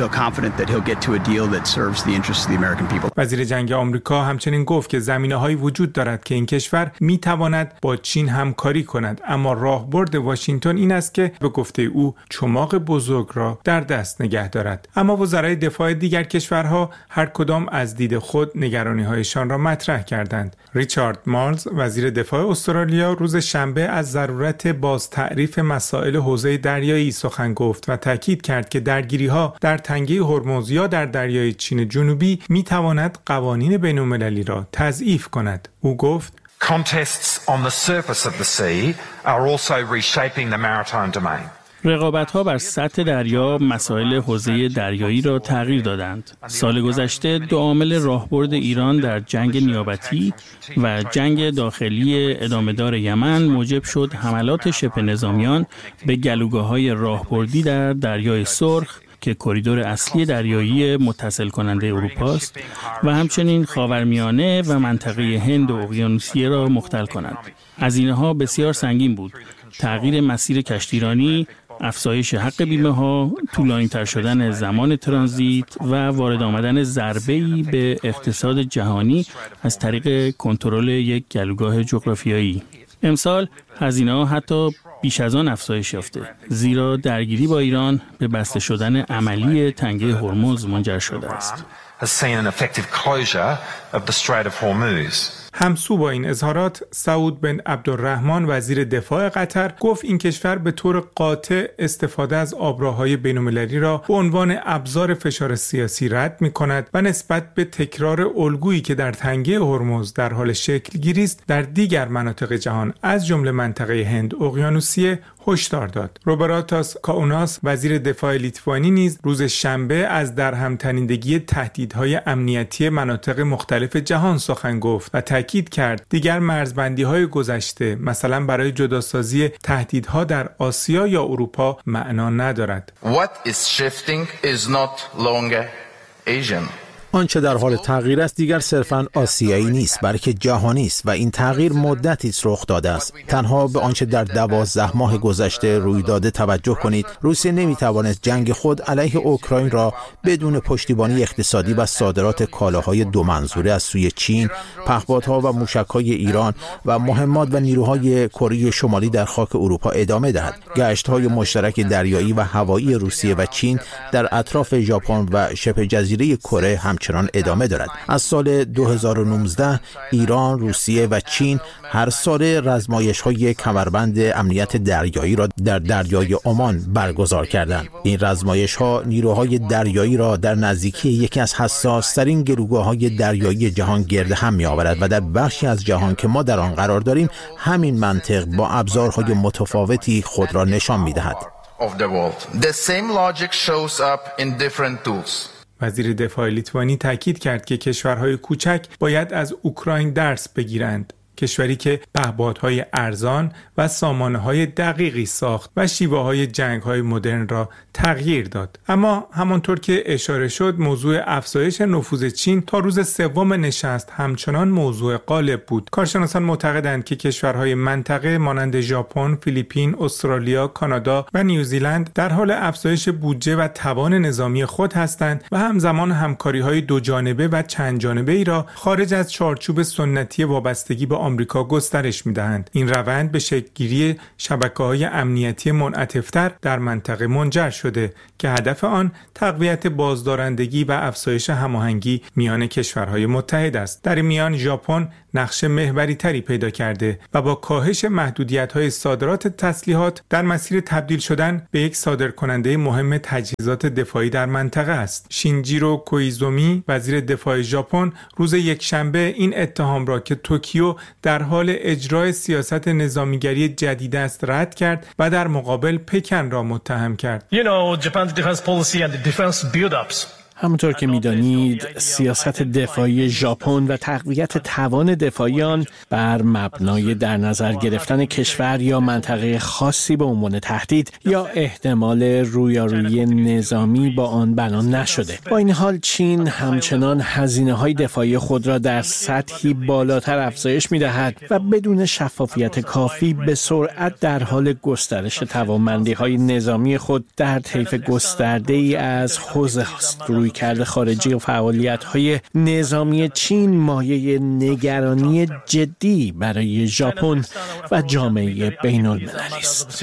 وزیر جنگ آمریکا همچنین گفت که زمینه‌هایی وجود دارد که این کشور می‌تواند با چین همکاری کند، اما راهبرد واشنگتن این است که به گفته او چماق بزرگ را در دست نگه دارد. اما وزرای دفاع دیگر کشورها هر کدام از دید خود نگرانی‌هایشان را مطرح کردند. ریچارد مارلز وزیر دفاع استرالیا روز شنبه از ضرورت بازتعریف مسائل حوزه دریایی سخن گفت و تاکید کرد که درگیری‌ها در تنگه هرمز یا در دریای چین جنوبی می‌تواند قوانین بین‌المللی را تضعیف کند. او گفت Contests on the surface of the sea are also reshaping the maritime domain. رقابت‌ها بر سطح دریا مسائل حوزه دریایی را تغییر دادند. سال گذشته دو عامل راهبرد ایران در جنگ نیابتی و جنگ داخلی ادامه‌دار یمن موجب شد حملات شبه نظامیان به گلوگاه‌های راهبردی در دریای سرخ که کریدور اصلی دریایی متصل کننده اروپا است و همچنین خاورمیانه و منطقه هند و اقیانوسیه را مختل کنند. هزینه‌ها بسیار سنگین بود. تغییر مسیر کشتیرانی، افزایش حق بیمه ها، طولانی تر شدن زمان ترانزیت و وارد آمدن ضربه‌ای به اقتصاد جهانی از طریق کنترل یک گلوگاه جغرافیایی. امسال هزینه‌ها حتی بیش از آن افزایش یافته، زیرا درگیری با ایران به بسته شدن عملی تنگه هرمز منجر شده است. همسو با این اظهارات، سعود بن عبدالرحمن وزیر دفاع قطر گفت این کشور به طور قاطع استفاده از آبراهای بین‌المللی را به عنوان ابزار فشار سیاسی رد می‌کند و نسبت به تکرار الگویی که در تنگه هرمز در حال شکل گیری است در دیگر مناطق جهان از جمله منطقه هند اقیانوسیه هشدار داد. روبراتاس کاوناس وزیر دفاع لیتوانی نیز روز شنبه از درهم‌تنیدگی تهدیدهای امنیتی مناطق مختلف جهان سخن گفت و تاکید کرد دیگر مرزبندی‌های گذشته مثلا برای جداسازی تهدیدها در آسیا یا اروپا معنا ندارد. What is shifting is not longer Asian. آنچه در حال تغییر است دیگر صرفاً آسیایی نیست بلکه جهانی است و این تغییر مدتی است رخ داده است. تنها به آنچه در 12 ماه گذشته روی داده توجه کنید. روسیه نمیتوانست جنگ خود علیه اوکراین را بدون پشتیبانی اقتصادی و صادرات کالاهای دو منظوره از سوی چین، پهپادها و موشک‌های ایران و مهمات و نیروهای کره شمالی در خاک اروپا ادامه دهد. گشت‌های مشترک دریایی و هوایی روسیه و چین در اطراف ژاپن و شبه جزیره کره همچنین همچنان ادامه دارد. از سال 2019 ایران، روسیه و چین هر سال رزمایش‌های کمربند امنیت دریایی را در دریای عمان برگزار کردند. این رزمایش‌ها نیروهای دریایی را در نزدیکی یکی از حساس‌ترین گروگاه‌های دریایی جهان گرد هم می‌آورد و در بخشی از جهان که ما در آن قرار داریم همین منطق با ابزارهای متفاوتی خود را نشان می‌دهد. وزیر دفاع لیتوانی تاکید کرد که کشورهای کوچک باید از اوکراین درس بگیرند. کشوری که پهپادهای ارزان و سامانه‌های دقیقی ساخت و شیوه‌های جنگ‌های مدرن را تغییر داد. اما همانطور که اشاره شد، موضوع افزایش نفوذ چین تا روز سوم نشست همچنان موضوع غالب بود. کارشناسان معتقدند که کشورهای منطقه مانند ژاپن، فیلیپین، استرالیا، کانادا و نیوزیلند در حال افزایش بودجه و توان نظامی خود هستند و همزمان همکاری‌های دوجانبه و چند جانبه‌ای را خارج از چارچوب سنتی وابستگی به آمریکا گسترش می‌دهند. این روند به شکل‌گیری شبکه‌های امنیتی منعطف‌تر در منطقه منجر شده که هدف آن تقویت بازدارندگی و افزایش هماهنگی میان کشورهای متحد است. در این میان ژاپن نقش محوری‌تری پیدا کرده و با کاهش محدودیت‌های صادرات تسلیحات در مسیر تبدیل شدن به یک صادرکننده مهم تجهیزات دفاعی در منطقه است. شینجیرو کویزومی، وزیر دفاع ژاپن، روز یکشنبه این اتهام را که توکیو در حال اجرای سیاست نظامیگری جدید است رد کرد و در مقابل پکن را متهم کرد. Japan's defense policy and the defense build-ups. همونطور که می‌دانید سیاست دفاعی ژاپن و تقویت توان دفاعی آن بر مبنای در نظر گرفتن کشور یا منطقه خاصی به عنوان تهدید یا احتمال رویارویی نظامی با آن بنا نشده. با این حال چین همچنان هزینه‌های دفاعی خود را در سطحی بالاتر افزایش می‌دهد و بدون شفافیت کافی به سرعت در حال گسترش توانمندی‌های نظامی خود در طیف گسترده‌ای از حوزه است. رویکرد خارجی و فعالیت‌های نظامی چین مایه نگرانی جدی برای ژاپن و جامعه بین‌المللی است.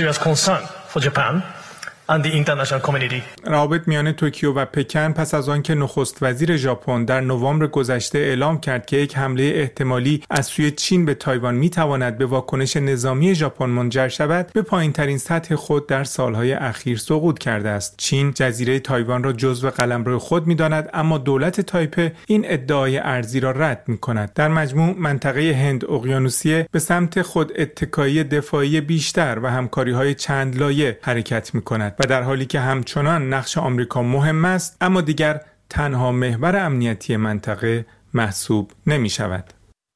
روابط میان توکیو و پکن پس از آنکه نخست وزیر ژاپن در نوامبر گذشته اعلام کرد که یک حمله احتمالی از سوی چین به تایوان میتواند به واکنش نظامی ژاپن منجر شود، به پایین‌ترین سطح خود در سالهای اخیر سقوط کرده است. چین جزیره تایوان را جزو قلمرو خود می‌داند، اما دولت تایپه این ادعای ارضی را رد می‌کند. در مجموع منطقه هند اقیانوسیه به سمت خود اتکایی دفاعی بیشتر و همکاری‌های چند لایه حرکت می‌کند و در حالی که همچنان نقش آمریکا مهم است، اما دیگر تنها محور امنیتی منطقه محسوب نمی شود.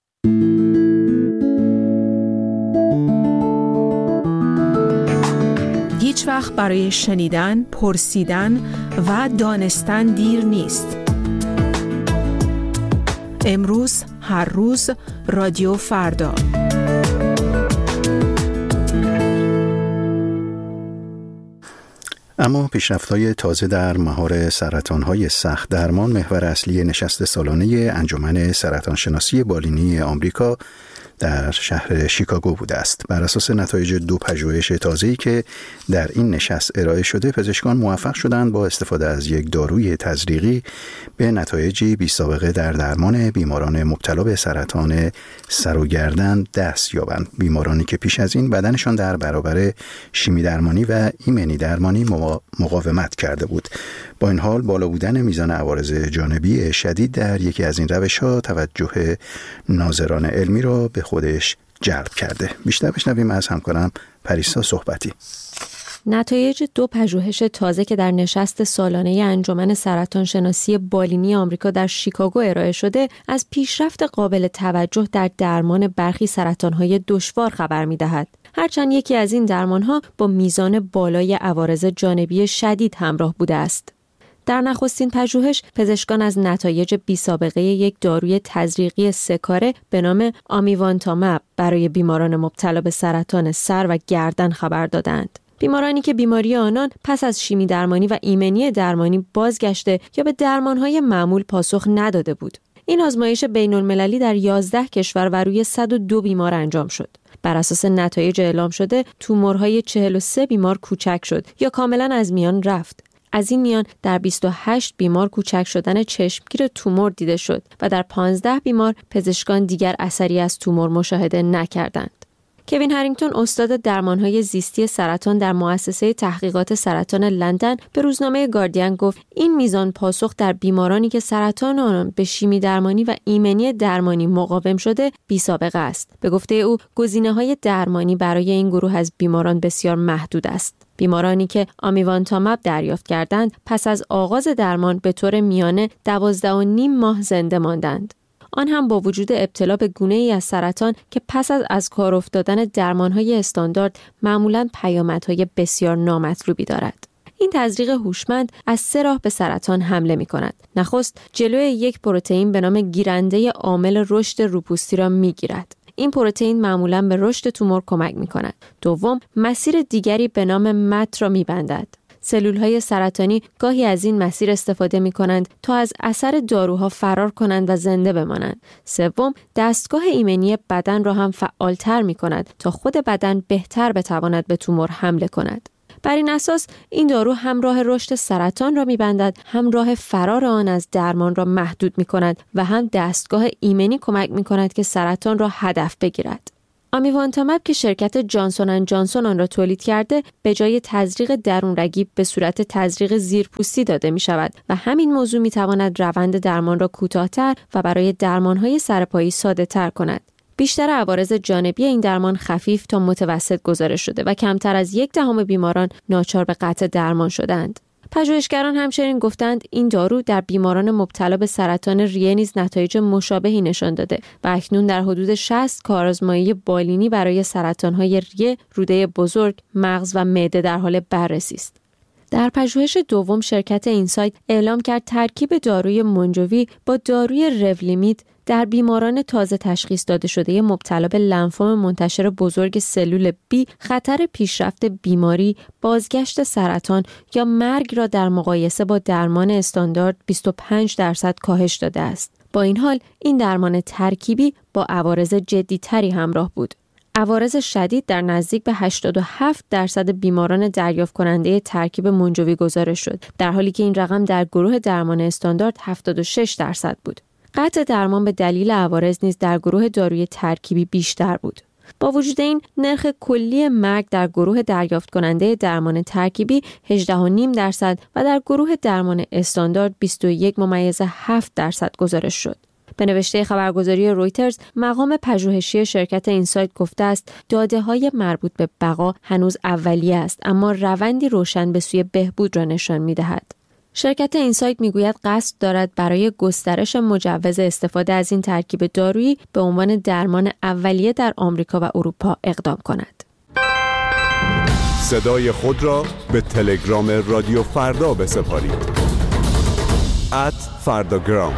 هیچ وقت برای شنیدن، پرسیدن و دانستن دیر نیست. امروز، هر روز، رادیو فردا. اما پیشرفت‌های تازه در مهار سرطان‌های سخت درمان محور اصلی نشست سالانه انجمن سرطانشناسی بالینی آمریکا در شهر شیکاگو بوده است. بر اساس نتایج 2 پژوهش تازه‌ای که در این نشست ارائه شده، پزشکان موفق شدند با استفاده از یک داروی تزریقی به نتایجی بی‌سابقه در درمان بیماران مبتلا به سرطان سر و گردن دست یابند. بیمارانی که پیش از این بدنشان در برابر شیمی درمانی و ایمنی درمانی مقاومت کرده بود. با این حال بالا بودن میزان عوارض جانبی شدید در یکی از این روش‌ها توجه ناظران علمی را به خودش جلب کرده. بیشتر بشنویم از همکارم پریسا صحبتی. نتایج 2 پژوهش تازه که در نشست سالانه انجمن سرطانشناسی بالینی آمریکا در شیکاگو ارائه شده، از پیشرفت قابل توجه در درمان برخی سرطان‌های دشوار خبر می‌دهد. هرچند یکی از این درمان‌ها با میزان بالای عوارض جانبی شدید همراه بوده است. در نخستین پژوهش، پزشکان از نتایج بی‌سابقه یک داروی تزریقی 3 کاره به نام آمیوانتامب برای بیماران مبتلا به سرطان سر و گردن خبر دادند. بیمارانی که بیماری آنان پس از شیمی درمانی و ایمنی درمانی بازگشته یا به درمان‌های معمول پاسخ نداده بود. این آزمایش بین‌المللی در 11 کشور و روی 102 بیمار انجام شد. بر اساس نتایج اعلام شده، تومورهای 43 بیمار کوچک شد یا کاملا از میان رفت. از این میان در 28 بیمار کوچک شدن چشمگیر تومور دیده شد و در 15 بیمار پزشکان دیگر اثری از تومور مشاهده نکردند. کوین هرینگتون استاد درمانهای زیستی سرطان در مؤسسه تحقیقات سرطان لندن به روزنامه گاردین گفت این میزان پاسخ در بیمارانی که سرطان آنان به شیمی درمانی و ایمنی درمانی مقاوم شده بی‌سابقه است. به گفته او گزینه‌های درمانی برای این گروه از بیماران بسیار محدود است. بیمارانی که آمیوانتاماب دریافت کردند پس از آغاز درمان به طور میانه 12.5 ماه زنده ماندند. آن هم با وجود ابتلا به گونه‌ای از سرطان که پس از کار افتادن درمان‌های استاندارد معمولاً پیامدهای بسیار نامطلوبی دارد. این تزریق هوشمند از 3 راه به سرطان حمله می‌کند. نخست جلوی یک پروتئین به نام گیرنده عامل رشد روپوستی را می‌گیرد. این پروتئین معمولاً به رشد تومور کمک می‌کند. دوم، مسیر دیگری به نام مت را می‌بندد. سلول‌های سرطانی گاهی از این مسیر استفاده می‌کنند تا از اثر داروها فرار کنند و زنده بمانند. سوم، دستگاه ایمنی بدن را هم فعال‌تر می‌کند تا خود بدن بهتر بتواند به تومور حمله کند. بر این اساس این دارو هم راه رشد سرطان را می‌بندد، هم راه فرار آن از درمان را محدود می‌کند و هم دستگاه ایمنی کمک می‌کند که سرطان را هدف بگیرد. آمیوانتاماب که شرکت جانسون اند جانسون آن را تولید کرده به جای تزریق درون رگی به صورت تزریق زیرپوستی داده می شود و همین موضوع می تواند روند درمان را کوتاه‌تر و برای درمان‌های سرپایی ساده‌تر کند. بیشتر عوارض جانبی این درمان خفیف تا متوسط گزارش شده و کمتر از 1/10 بیماران ناچار به قطع درمان شدند. پژوهشگران همچنین گفتند این دارو در بیماران مبتلا به سرطان ریه نیز نتایج مشابهی نشان داده و اکنون در حدود 60 کارآزمایی بالینی برای سرطان‌های ریه، روده بزرگ، مغز و معده در حال بررسی است. در پژوهش دوم شرکت اینسایت اعلام کرد ترکیب داروی مونجووی با داروی رولیمید در بیماران تازه تشخیص داده شده مبتلا به لنفوم منتشر بزرگ سلول B خطر پیشرفت بیماری، بازگشت سرطان یا مرگ را در مقایسه با درمان استاندارد 25% کاهش داده است. با این حال این درمان ترکیبی با عوارض جدی‌تری همراه بود. عوارض شدید در نزدیک به 87% بیماران دریافت کننده ترکیب مونجووی گزارش شد، در حالی که این رقم در گروه درمان استاندارد 76% بود. قطع درمان به دلیل عوارض نیز در گروه داروی ترکیبی بیشتر بود. با وجود این نرخ کلی مرگ در گروه دریافت کننده درمان ترکیبی 18.5% و در گروه درمان استاندارد 21.7% گزارش شد. به نوشته خبرگزاری رویترز، مقام پژوهشی شرکت اینسایت گفته است داده‌های مربوط به بقا هنوز اولیه است، اما روندی روشن به سوی بهبود را نشان می‌دهد. شرکت اینسایت میگوید قصد دارد برای گسترش مجوز استفاده از این ترکیب دارویی به عنوان درمان اولیه در آمریکا و اروپا اقدام کند. صدای خود را به تلگرام رادیو فردا بسپارید. @فرداگرام.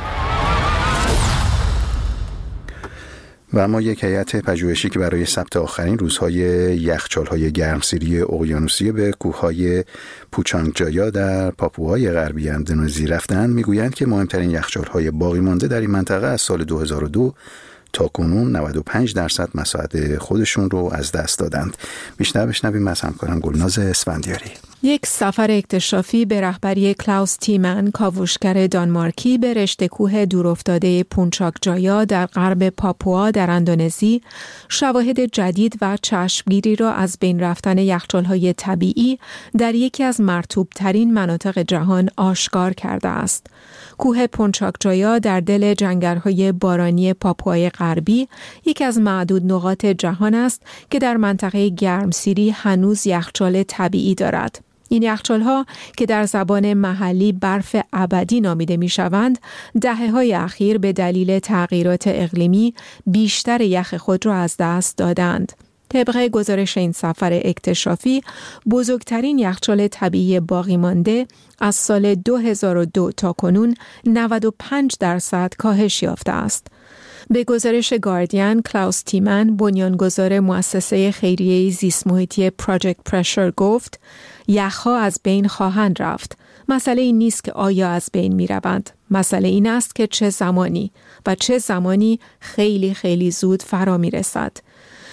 و اما یک هیئت پژوهشی که برای ثبت آخرین روزهای یخچال‌های گرمسیری اقیانوسیه به کوههای پوچانگجایا در پاپوهای غربی اندونزی رفتند میگویند که مهمترین یخچال‌های باقی مانده در این منطقه از سال 2002 تا کنون 95% مساحت خودشون رو از دست دادند. بیشتر بشنویم از همکارم گلناز اسفندیاری. یک سفر اکتشافی به رهبری کلاوس تیمن، کاوشگر دانمارکی، به رشته کوه دورافتاده پونچاکجایا در غرب پاپوا در اندونزی شواهد جدید و چشمگیری را از بین رفتن یخچال‌های طبیعی در یکی از مرطوب‌ترین مناطق جهان آشکار کرده است. کوه پونچاکجایا در دل جنگل‌های بارانی پاپوای غربی یکی از معدود نقاط جهان است که در منطقه گرمسیری هنوز یخچال طبیعی دارد. این یخچال‌ها که در زبان محلی برف ابدی نامیده می‌شوند، دهه‌های اخیر به دلیل تغییرات اقلیمی بیشتر یخ خود را از دست دادند. طبق گزارش این سفر اکتشافی، بزرگترین یخچال طبیعی باقی مانده از سال 2002 تا کنون 95% کاهش یافته است. به گزارش گاردین، کلاوس تیمن، بنیانگذار مؤسسه خیریه زیست محیطی پراجکت پرشر گفت: یخ‌ها از بین خواهند رفت. مسئله این نیست که آیا از بین می روند. مسئله این است که چه زمانی و چه زمانی خیلی خیلی زود فرا می رسد.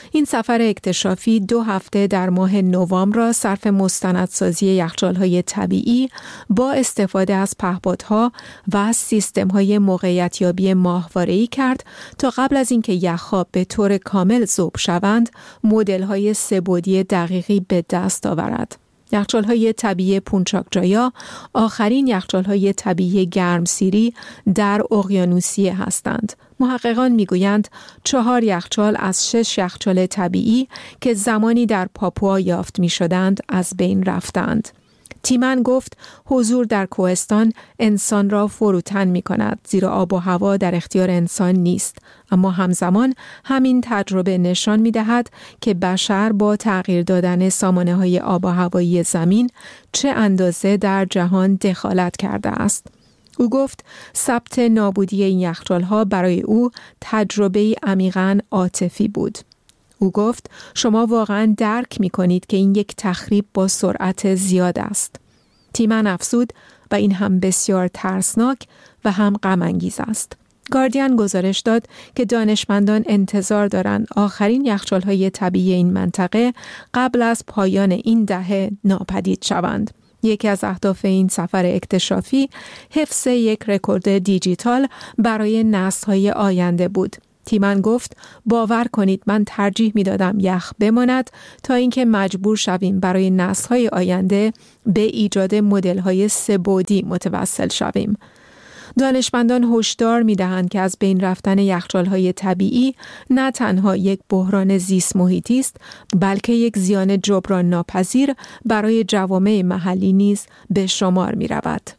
این سفر اکتشافی 2 هفته در ماه نوامبر را صرف مستندسازی یخچال‌های طبیعی با استفاده از پهپادها و از سیستم‌های موقعیت‌یابی ماهواره‌ای کرد تا قبل از اینکه یخ‌ها به طور کامل ذوب شوند، مدل‌های سه‌بعدی دقیقی به دست آورد. یخچال‌های طبیعی پونچاکجایا آخرین یخچال‌های طبیعی گرمسیری در اقیانوسیه هستند. محققان میگویند 4 یخچال از 6 یخچال طبیعی که زمانی در پاپوا یافت می‌شدند از بین رفتند. تیمن گفت حضور در کوهستان انسان را فروتن می کند، زیرا آب و هوا در اختیار انسان نیست. اما همزمان همین تجربه نشان می دهد که بشر با تغییر دادن سامانه های آب و هوایی زمین چه اندازه در جهان دخالت کرده است. او گفت ثبت نابودی این یخچال‌ها برای او تجربه عمیقاً عاطفی بود. او گفت شما واقعاً درک می کنید که این یک تخریب با سرعت زیاد است. تیمن افزود و این هم بسیار ترسناک و هم غم انگیز است. گاردین گزارش داد که دانشمندان انتظار دارند آخرین یخچال‌های طبیعی این منطقه قبل از پایان این دهه ناپدید شوند. یکی از اهداف این سفر اکتشافی حفظ یک رکورد دیجیتال برای نسل‌های آینده بود. تیمن گفت باور کنید من ترجیح می دادم یخ بماند تا اینکه مجبور شویم برای نسل‌های آینده به ایجاد مدل‌های سه‌بعدی متوسل شویم. دانشمندان هشدار می دهند که از بین رفتن یخچال‌های طبیعی نه تنها یک بحران زیست محیطی است، بلکه یک زیان جبران ناپذیر برای جوامع محلی نیز به شمار می رود.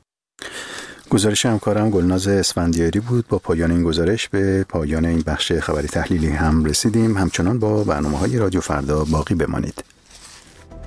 گزارش همکارم گلناز اسفندیاری بود. با پایان این گزارش به پایان این بخش خبری تحلیلی هم رسیدیم. همچنان با برنامه‌های رادیو فردا باقی بمانید.